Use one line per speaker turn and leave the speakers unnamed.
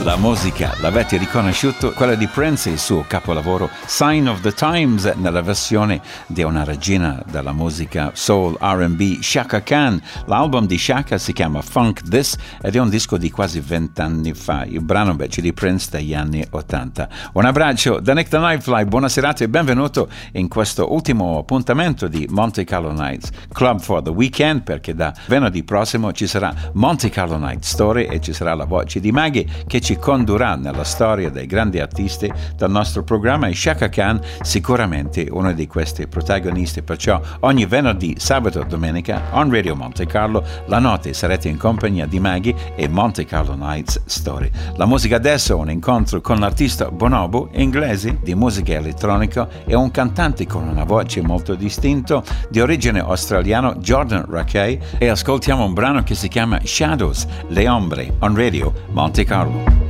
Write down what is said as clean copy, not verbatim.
La musica, l'avete riconosciuto? Quella di Prince e il suo capolavoro Sign of the Times nella versione di una regina della musica soul R&B, Chaka Khan. L'album di Chaka si chiama Funk This ed è un disco di quasi 20 anni fa, il brano invece di Prince degli anni 80. Un abbraccio da Nick the Nightfly, buona serata e benvenuto in questo ultimo appuntamento di Monte Carlo Nights Club for the Weekend, perché da venerdì prossimo ci sarà Monte Carlo Night Story e ci sarà la voce di Maggie che ci condurrà nella storia dei grandi artisti del nostro programma, e Chaka Khan sicuramente uno di questi protagonisti. Perciò ogni venerdì, sabato e domenica on Radio Monte Carlo la notte sarete in compagnia di Maggie e Monte Carlo Nights Story. La musica adesso, un incontro con l'artista Bonobo, inglese di musica elettronica, e un cantante con una voce molto distinta di origine australiano, Jordan Rakei, e ascoltiamo un brano che si chiama Shadows, Le Ombre, on Radio Monte Carlo.